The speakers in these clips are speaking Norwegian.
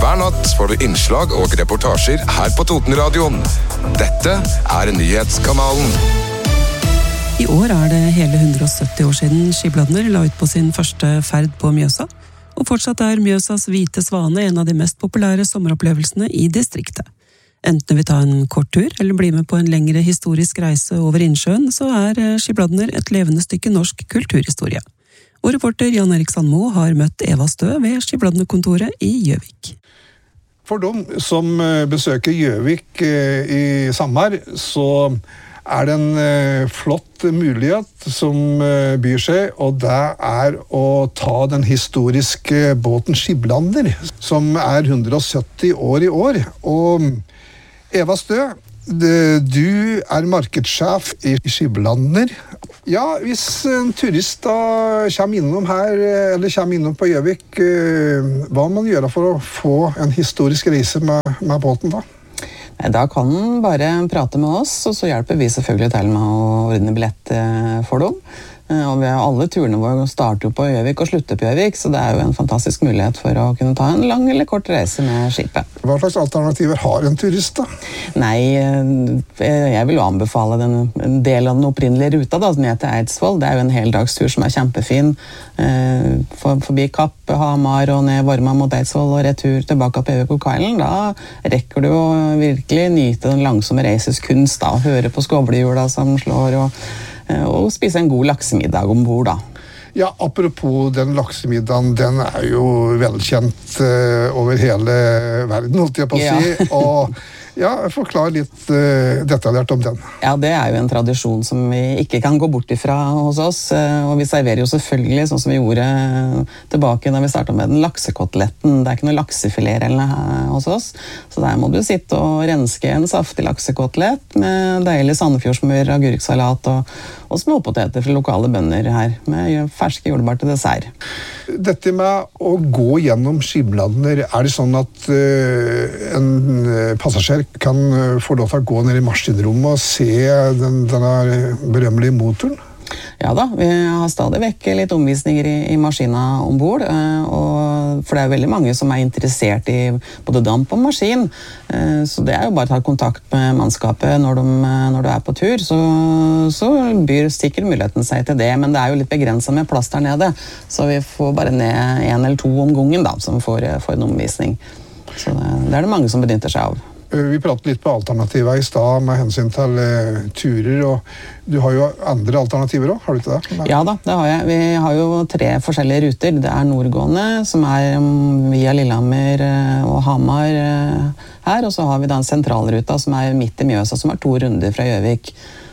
Hver natt får du innslag og reportasjer her på Totenradioen. Dette Nyhetskanalen. I år det hele 170 år siden Skibladner la ut på sin første ferd på Mjøsa, og fortsatt Mjøsas hvite svane en av de mest populære sommeropplevelsene i distriktet. Enten vi tar en kort tur eller blir med på en lengre historisk reise over innsjøen, så Skibladner et levende stykke norsk kulturhistorie. Og reporter Jan Erik Sandmo har møtt Eva Stø ved Skibladner-kontoret i Gjøvik. For dem som besøker Gjøvik i sommer, så det en flott mulighet som byr seg, og det å ta den historiske båten Skibladner, som 170 år i år. Og Eva Stø, du markedssjef i Skibladner. Ja, hvis en turist da kommer innom her, eller kommer innom på Gjøvik, hva må man gjøre for å få en historisk reise med båten da? Da kan man bare prate med oss, og så hjelper vi selvfølgelig til med å ordne billett for dem. Og alle turene våre starter jo på Gjøvik og slutter på Gjøvik, så det jo en fantastisk mulighet for å kunne ta en lang eller kort reise med skipet. Hva slags alternativer har en turist da? Nei, jeg vil jo anbefale en del av den opprinnelige ruta da, som heter Eidsvoll. Det jo en heldagstur som kjempefin, forbi Kapp, Hamar og ned Vorma mot Eidsvoll og retur tilbake på Gjøvik og Kailen. Da rekker du å virkelig nyte den langsomme reises kunst da, høre på skovlehjula som slår og spise en god laksemiddag ombord da. Ja, apropos den laksemiddagen, den jo velkjent over hele verden, holdt jeg på å si. Og ja, forklar litt detaljert om den. Ja, det jo en tradisjon som vi ikke kan gå bort ifra hos oss, og vi serverer jo selvfølgelig, sånn som vi gjorde tilbake da vi startet med den laksekoteletten. Det ikke noe laksefilet eller noe hos oss, så der må du sitte og renske en saftig laksekotelett med deilig sandefjordsmør, agurksalat og småpoteter fra lokale bønder her, med ferske jordbær til dessert. Dette med å gå gjennom Skibladner, det sånn at en passasjer kan få lov til å gå ned i maskinrommet og se denne berømmelige motoren? Ja da, vi har stadig vekk litt omvisninger i maskina ombord, for det veldig mange som interessert i både damp og maskin, så det jo bare å ta kontakt med mannskapet når du på tur, så byr sikkert muligheten seg til det, men det jo litt begrenset med plass der nede, så vi får bare ned 1 eller 2 om gangen da, som får en omvisning. Så det det mange som benytter seg av. Vi pratet litt på alternativer i sted med hensyn til turer, og du har jo andre alternativer også, har du ikke det? Ja da, det har jeg. Vi har jo 3 forskjellige ruter. Det nordgående, som via Lillehammer og Hamar her, og så har vi da en sentralruta som midt i Mjøsa, som 2 runder fra Gjøvik.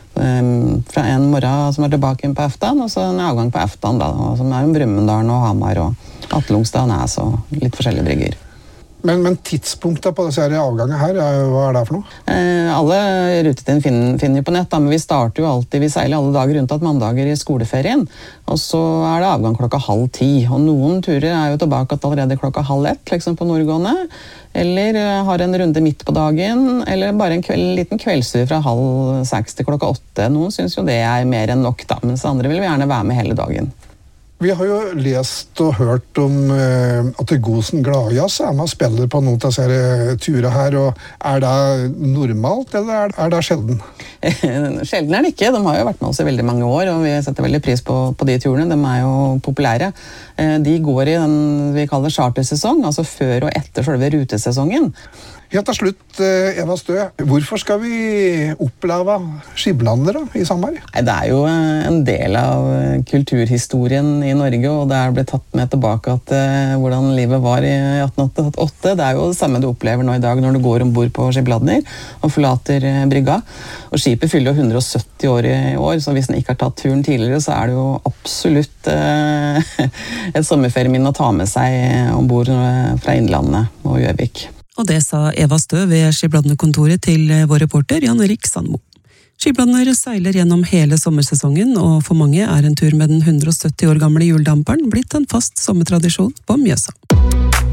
Fra en morgen som tilbake på Eftan, og så en avgang på Eftan da, som Brumunddal og Hamar og Atlungstad og Næs og litt forskjellige brygger. Men tidspunktet på disse avgangene her, hva det for noe? Alle rutetiden finner vi på nett, da, men vi starter jo alltid, vi seiler alle dager rundt at mandager i skoleferien, og så det avgang 9:30, og noen turer jo tilbake allerede 9:30, liksom på nordgående, eller har en runde midt på dagen, eller bare en liten kveldstur fra 5:30 til 8:00. Noen synes jo det mer enn nok, da, mens andre vil gjerne være med hele dagen. Vi har jo lest og hørt om at Gosen Gladjazz med og spiller på noen av disse turene her, og det normalt, eller det sjelden? Sjelden det ikke. De har jo vært med oss i veldig mange år, og vi setter veldig pris på de turene. De jo populære. De går i den vi kaller chartersesong, altså før og etter selve rutesesongen. Helt til slutt, Eva Stø, hvorfor skal vi oppleve Skibladner i sommer? Det jo en del av kulturhistorien i Norge, og det blitt tatt med tilbake at hvordan livet var i 1888. Det jo det samme du opplever nå i dag når du går ombord på Skibladner og forlater brygga. Og skipet fyller jo 170 år i år, så hvis den ikke har tatt turen tidligere, så det jo absolutt et sommerferieminne å ta med seg ombord fra Innlandet og Gjøvik. Og det sa Eva Stø ved Skibladner-kontoret til vår reporter Jan Erik Sandmo. Skibladner seiler gjennom hele sommersesongen, og for mange en tur med den 170 år gamle hjuldamperen blitt en fast sommertradisjon på Mjøsa.